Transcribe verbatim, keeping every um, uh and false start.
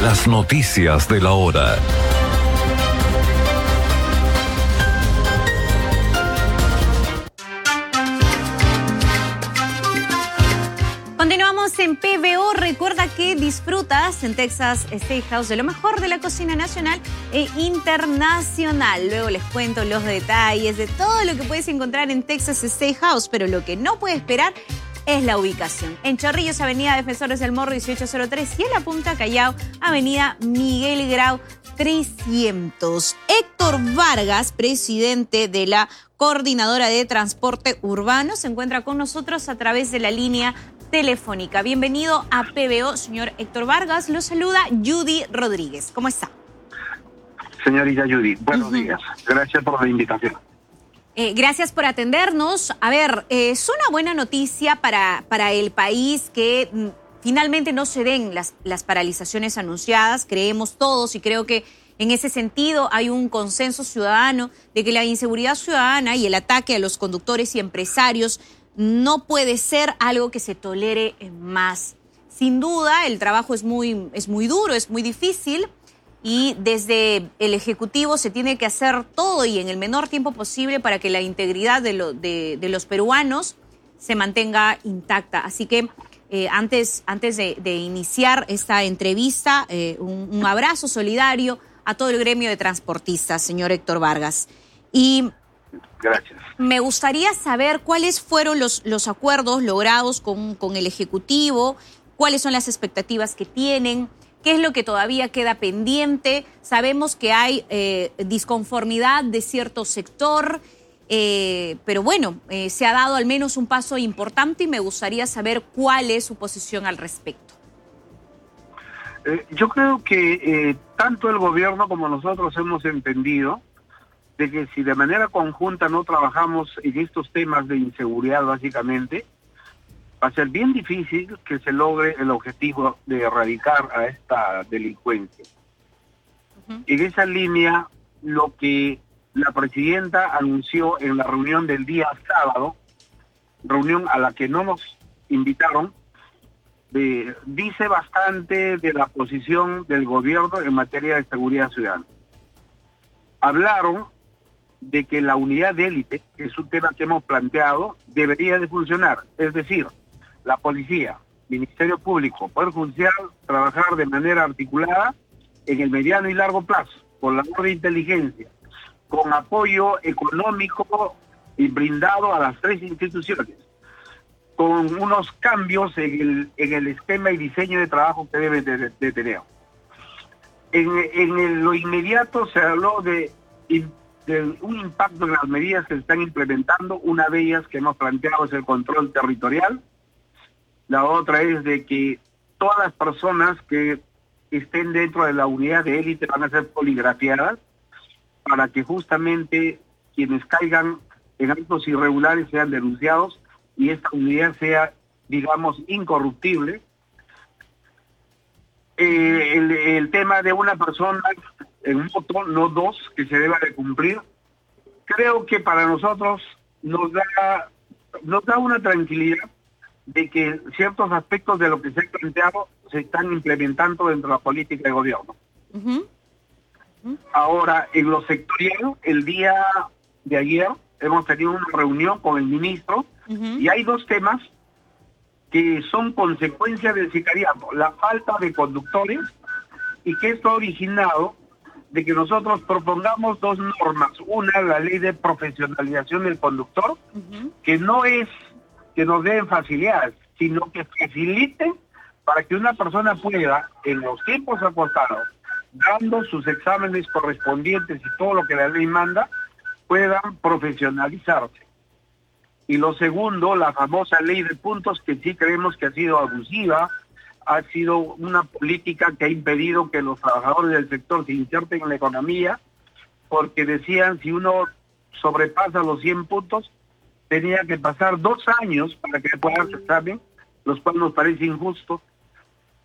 Las noticias de la hora. Continuamos en P B O. Recuerda que disfrutas en Texas Steakhouse de lo mejor de la cocina nacional e internacional. Luego les cuento los detalles de todo lo que puedes encontrar en Texas Steakhouse, pero lo que no puede esperar es la ubicación. En Chorrillos, Avenida Defensores del Morro dieciocho cero tres, y en La Punta, Callao, Avenida Miguel Grau trescientos. Héctor Vargas, presidente de la Coordinadora de Transporte Urbano, se encuentra con nosotros a través de la línea telefónica. Bienvenido a P B O, señor Héctor Vargas. Lo saluda Judy Rodríguez. ¿Cómo está? Señorita Judy, buenos uh-huh. días. Gracias por la invitación. Eh, gracias por atendernos. A ver, eh, es una buena noticia para, para el país que mm, finalmente no se den las, las paralizaciones anunciadas. Creemos todos, y creo que en ese sentido hay un consenso ciudadano de que la inseguridad ciudadana y el ataque a los conductores y empresarios no puede ser algo que se tolere más. Sin duda, el trabajo es muy, es muy duro, es muy difícil, y desde el Ejecutivo se tiene que hacer todo y en el menor tiempo posible para que la integridad de, lo, de, de los peruanos se mantenga intacta. Así que eh, antes, antes de, de iniciar esta entrevista, eh, un, un abrazo solidario a todo el gremio de transportistas, señor Héctor Vargas. Y Gracias. Me gustaría saber cuáles fueron los, los acuerdos logrados con, con el Ejecutivo, cuáles son las expectativas que tienen, qué es lo que todavía queda pendiente. Sabemos que hay eh, disconformidad de cierto sector, eh, pero bueno, eh, se ha dado al menos un paso importante y me gustaría saber cuál es su posición al respecto. Eh, yo creo que eh, tanto el gobierno como nosotros hemos entendido de que si de manera conjunta no trabajamos en estos temas de inseguridad básicamente, va a ser bien difícil que se logre el objetivo de erradicar a esta delincuencia. Uh-huh. En esa línea, lo que la presidenta anunció en la reunión del día sábado, reunión a la que no nos invitaron, eh, dice bastante de la posición del gobierno en materia de seguridad ciudadana. Hablaron de que la unidad de élite, que es un tema que hemos planteado, debería de funcionar. Es decir, la policía, Ministerio Público, Poder Judicial, trabajar de manera articulada en el mediano y largo plazo, con labor de inteligencia, con apoyo económico y brindado a las tres instituciones, con unos cambios en el, en el esquema y diseño de trabajo que deben de, de tener. En, en el, lo inmediato se habló de de un impacto en las medidas que se están implementando. Una de ellas que hemos planteado es el control territorial. La otra es de que todas las personas que estén dentro de la unidad de élite van a ser poligrafiadas para que justamente quienes caigan en actos irregulares sean denunciados y esta unidad sea, digamos, incorruptible. Eh, el, el tema de una persona en moto, no dos, que se deba de cumplir, creo que para nosotros nos da, nos da una tranquilidad de que ciertos aspectos de lo que se ha planteado se están implementando dentro de la política de gobierno. Uh-huh. Uh-huh. Ahora, en lo sectorial, el día de ayer hemos tenido una reunión con el ministro uh-huh. y hay dos temas que son consecuencia del sicariato, la falta de conductores, y que esto ha originado de que nosotros propongamos dos normas. Una, la ley de profesionalización del conductor, uh-huh. que no es que nos den facilidades, sino que facilite para que una persona pueda, en los tiempos acotados, dando sus exámenes correspondientes y todo lo que la ley manda, puedan profesionalizarse. Y lo segundo, la famosa ley de puntos, que sí creemos que ha sido abusiva, ha sido una política que ha impedido que los trabajadores del sector se inserten en la economía, porque decían si uno sobrepasa los cien puntos, tenía que pasar dos años para que pueda hacer examen, los cuales nos parece injusto,